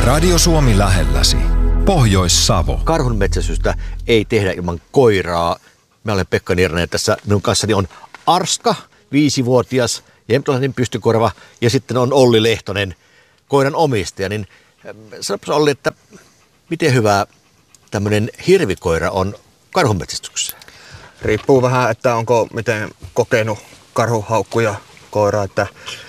Radio Suomi lähelläsi. Pohjois-Savo. Karhun metsästystä ei tehdä ilman koiraa. Mä olen Pekka Nierinen ja tässä minun kanssani on Arska, 5-vuotias, jämtläinen pystykorva ja sitten on Olli Lehtonen, koiran omistaja. Niin sanopas Olli, että miten hyvä tämmöinen hirvikoira on karhunmetsästyksessä? Riippuu vähän, että onko miten kokenut karhuhaukkuja koira, että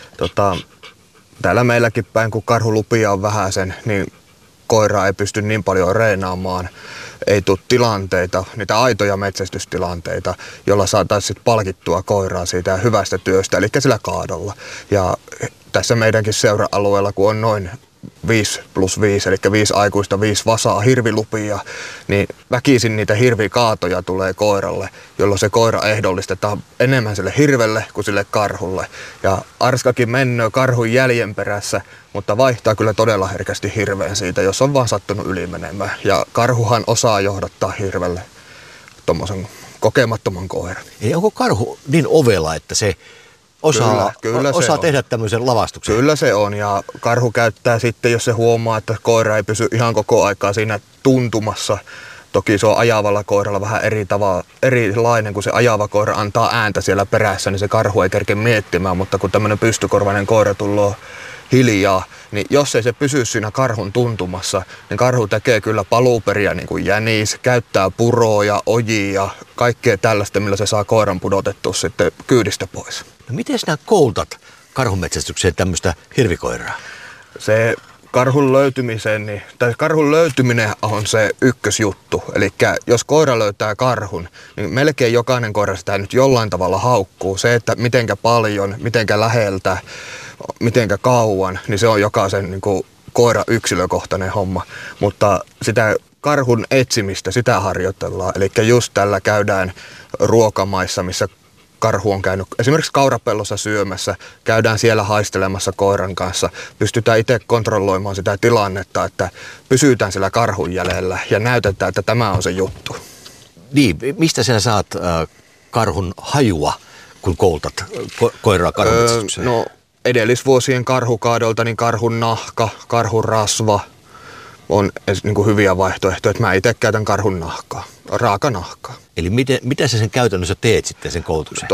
täällä meilläkin päin, kun karhulupia on vähäsen, niin koira ei pysty niin paljon reenaamaan. Ei tule tilanteita, niitä aitoja metsästystilanteita, jolla saataisiin palkittua koiraa siitä hyvästä työstä, eli sillä kaadolla. Ja tässä meidänkin seura-alueella, kun on noin 5+5, eli 5 aikuista, 5 vasaa hirvilupia, niin väkisin niitä hirvikaatoja tulee koiralle, jolloin se koira ehdollistetaan enemmän sille hirvelle kuin sille karhulle. Ja Arskakin mennöö karhun jäljen perässä, mutta vaihtaa kyllä todella herkästi hirveen siitä, jos on vaan sattunut ylimenemään. Ja karhuhan osaa johdattaa hirvelle tommosen kokemattoman koiran. Ei, onko karhu niin ovela, että se osaa tehdä tämmöisen lavastuksen? Kyllä se on, ja karhu käyttää sitten, jos se huomaa, että koira ei pysy ihan koko aikaa siinä tuntumassa. Toki se on ajavalla koiralla vähän erilainen, kun se ajava koira antaa ääntä siellä perässä, niin se karhu ei kerke miettimään, mutta kun tämmöinen pystykorvainen koira tulee hiljaa, niin jos ei se pysy siinä karhun tuntumassa, niin karhu tekee kyllä paluuperiä niin kuin jänis, käyttää puroja, ojia, kaikkea tällaista, millä se saa koiran pudotettua sitten kyydistä pois. No miten sinä koulutat karhunmetsästykseen tämmöistä hirvikoiraa? Se karhun löytyminen on se ykkösjuttu. Eli jos koira löytää karhun, niin melkein jokainen koira sitä nyt jollain tavalla haukkuu. Se, että mitenkä paljon, mitenkä läheltä, mitenkä kauan, niin se on jokaisen niin kuin koira yksilökohtainen homma. Mutta sitä karhun etsimistä, sitä harjoitellaan. Eli just tällä käydään ruokamaissa, missä karhu on käynyt esimerkiksi kaurapellossa syömässä, käydään siellä haistelemassa koiran kanssa, pystytään itse kontrolloimaan sitä tilannetta, että pysytään sillä karhun jäljellä ja näytetään, että tämä on se juttu. Niin, mistä sinä saat karhun hajua, kun koulutat koiraa karhunmetsästykseen? No edellisvuosien karhukaadolta niin karhun nahka, karhun rasva on niin kuin hyviä vaihtoehtoja, että mä itse käytän karhun nahkaa, raakanahkaa. Eli mitä sä sen käytännössä teet sitten sen koulutuksen?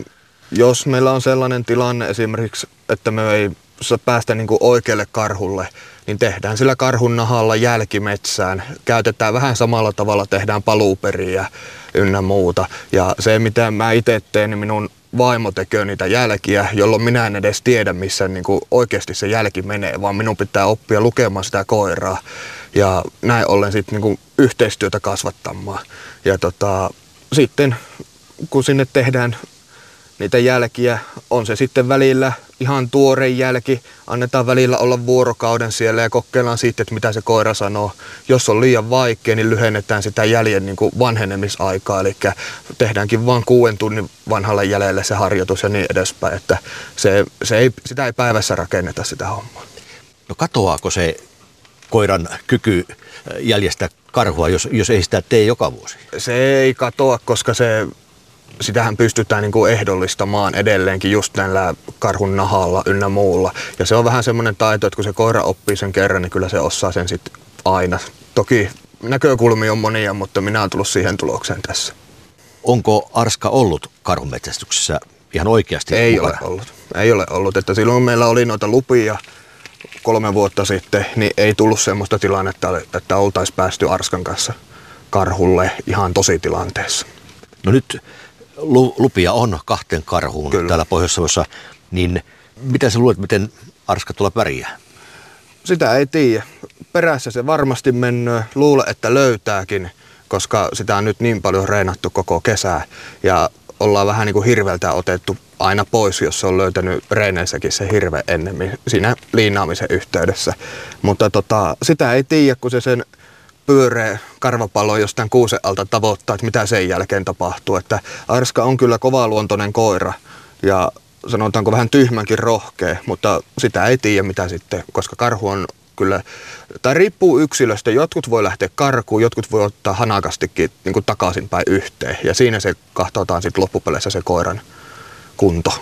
Jos meillä on sellainen tilanne esimerkiksi, että me ei päästä niin kuin oikealle karhulle, niin tehdään sillä karhun nahalla jälkimetsään. Käytetään vähän samalla tavalla, tehdään paluuperiä ynnä muuta. Ja se, mitä mä itse teen, niin minun vaimo tekee niitä jälkiä, jolloin minä en edes tiedä, missä niin kuin oikeasti se jälki menee, vaan minun pitää oppia lukemaan sitä koiraa. Ja näin ollen sitten niin kuin yhteistyötä kasvattamaan. Ja sitten kun sinne tehdään niitä jälkiä, on se sitten välillä ihan tuore jälki, annetaan välillä olla vuorokauden siellä ja kokeillaan sitten, että mitä se koira sanoo. Jos on liian vaikea, niin lyhennetään sitä jäljen niin kuin vanhenemisaikaa, eli tehdäänkin vain 6 tunnin vanhalle jäljelle se harjoitus ja niin edespäin, että sitä ei päivässä rakenneta sitä hommaa. No katoaako se koiran kyky jäljestää karhua, jos ei sitä tee joka vuosi? Se ei katoa, koska sitähän pystytään niin kuin ehdollistamaan edelleenkin just näillä karhun nahalla ynnä muulla. Ja se on vähän semmoinen taito, että kun se koira oppii sen kerran, niin kyllä se osaa sen sitten aina. Toki näkökulmia on monia, mutta minä olen tullut siihen tulokseen tässä. Onko Arska ollut karhunmetsästyksessä ihan oikeasti? Ei ole ollut. Että silloin kun meillä oli noita lupia 3 vuotta sitten, niin ei tullut semmoista tilannetta, että oltaisiin päästy Arskan kanssa karhulle ihan tositilanteessa. No nyt lupia on 2 karhuun kyllä täällä Pohjois-Savossa, niin mitä sä luulet, miten Arska tulla pärjää? Sitä ei tiedä. Perässä se varmasti menee. Luulen, että löytääkin, koska sitä on nyt niin paljon reenattu koko kesää. Ja ollaan vähän niin kuin hirveltä otettu aina pois, jos se on löytänyt reeneissäkin se hirve ennen siinä liinaamisen yhteydessä. Mutta sitä ei tiedä, kun se sen pyöreä karvapallo jostain kuusen alta tavoittaa, että mitä sen jälkeen tapahtuu. Että Arska on kyllä kovaluontoinen koira ja sanotaanko vähän tyhmänkin rohkea, mutta sitä ei tiedä mitä sitten, koska karhu on kyllä, tai riippuu yksilöstä. Jotkut voi lähteä karkuun, jotkut voi ottaa hanakastikin niin kuin takaisinpäin yhteen ja siinä se katsotaan sitten loppupeleissä se koiran kunto.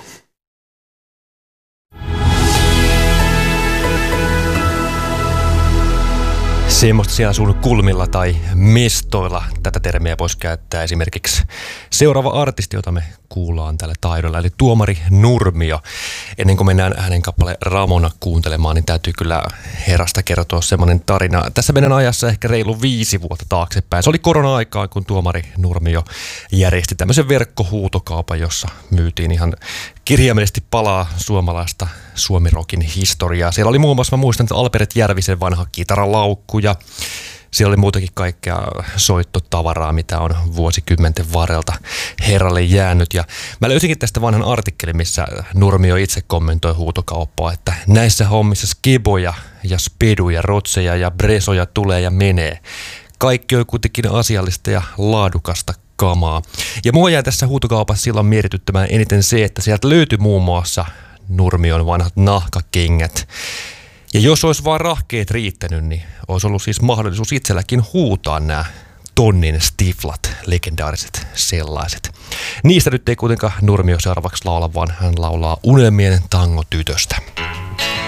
Semmoista siellä sun kulmilla tai mestoilla. Tätä termiä voisi käyttää esimerkiksi seuraava artisti, jota me kuullaan tällä taidolla, eli Tuomari Nurmio. Ennen kuin mennään hänen kappale Ramona kuuntelemaan, niin täytyy kyllä herrasta kertoa semmoinen tarina. Tässä mennään ajassa ehkä reilu 5 vuotta taaksepäin. Se oli korona-aikaa, kun Tuomari Nurmio järjesti tämmöisen verkkohuutokaupan, jossa myytiin ihan kirjaimellisesti palaa suomalaista suomirokin historiaa. Siellä oli muun muassa, mä muistan, että Albert Järvisen vanha kitaralaukku ja siellä oli muutakin kaikkea soittotavaraa, mitä on vuosikymmenten varrelta herralle jäänyt. Ja mä löysinkin tästä vanhan artikkelin, missä Nurmio itse kommentoi huutokauppaa, että näissä hommissa skeboja ja speduja, rotseja ja bresoja tulee ja menee. Kaikki on kuitenkin asiallista ja laadukasta kamaa. Ja mua jää tässä huutokaupassa silloin mietityttämään eniten se, että sieltä löytyi muun muassa Nurmion vanhat nahkakengät. Ja jos olisi vaan rahkeet riittänyt, niin olisi ollut siis mahdollisuus itselläkin huutaa nämä tonnin stiflat, legendaariset sellaiset. Niistä nyt ei kuitenkaan Nurmio seuraavaksi laula, vaan hän laulaa Unelmien tango tytöstä.